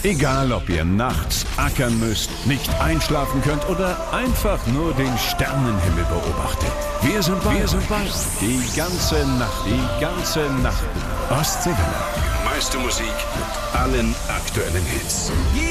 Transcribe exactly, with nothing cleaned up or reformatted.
Egal, ob ihr nachts ackern müsst, nicht einschlafen könnt oder einfach nur den Sternenhimmel beobachtet. Wir sind bei, wir sind bei. Die ganze Nacht, die ganze Nacht. Ostseewelle. Die meiste Musik mit allen aktuellen Hits.